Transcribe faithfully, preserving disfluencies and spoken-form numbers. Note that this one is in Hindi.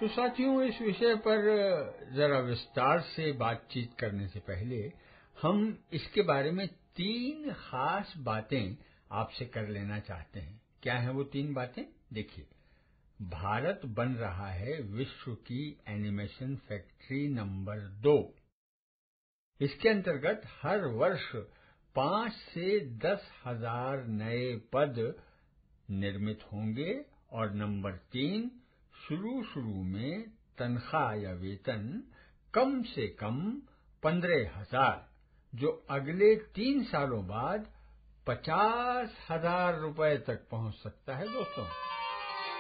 तो साथियों, इस विषय पर जरा विस्तार से बातचीत करने से पहले हम इसके बारे में तीन खास बातें आपसे कर लेना चाहते हैं। क्या हैं वो तीन बातें? देखिए, भारत बन रहा है विश्व की एनिमेशन फैक्ट्री नंबर दो। इसके अंतर्गत हर वर्ष पांच से दस हजार नए पद निर्मित होंगे और नंबर तीन, शुरू शुरू में तनख्वाह या वेतन कम से कम पंद्रह हजार, जो अगले तीन सालों बाद पचास हजार रुपए तक पहुंच सकता है। दोस्तों,